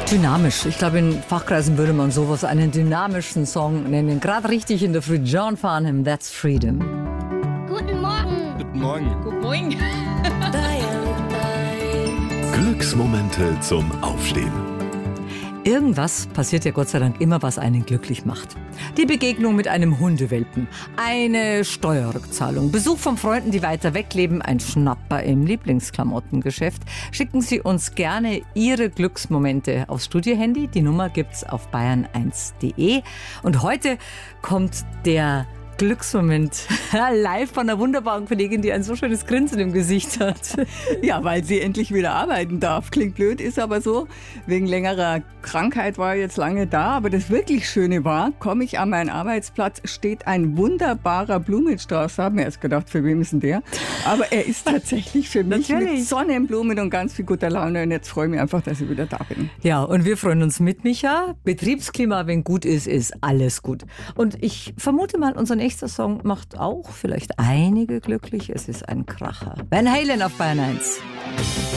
Dynamisch. Ich glaube, in Fachkreisen würde man sowas einen dynamischen Song nennen. Gerade richtig in der Früh. John Farnham, That's Freedom. Guten Morgen. Guten Morgen. Guten Morgen. Glücksmomente zum Aufstehen. Irgendwas passiert ja Gott sei Dank immer, was einen glücklich macht. Die Begegnung mit einem Hundewelpen, eine Steuerrückzahlung, Besuch von Freunden, die weiter weg leben, ein Schnapper im Lieblingsklamottengeschäft. Schicken Sie uns gerne Ihre Glücksmomente aufs Studiohandy. Die Nummer gibt's auf bayern1.de. Und heute kommt der Glücksmoment live von einer wunderbaren Kollegin, die ein so schönes Grinsen im Gesicht hat. Ja, weil sie endlich wieder arbeiten darf. Klingt blöd, ist aber so. Wegen längerer Krankheit war jetzt lange da. Aber das wirklich Schöne war, komme ich an meinen Arbeitsplatz, steht ein wunderbarer Blumenstrauß. Da haben wir erst gedacht, für wem ist denn der? Aber er ist tatsächlich für mich mit Sonnenblumen und ganz viel guter Laune. Und jetzt freue ich mich einfach, dass ich wieder da bin. Ja, und wir freuen uns mit, Micha. Betriebsklima, wenn gut ist, ist alles gut. Und ich vermute mal, unser nächster Song macht auch vielleicht einige glücklich. Es ist ein Kracher. Van Halen auf Bayern 1.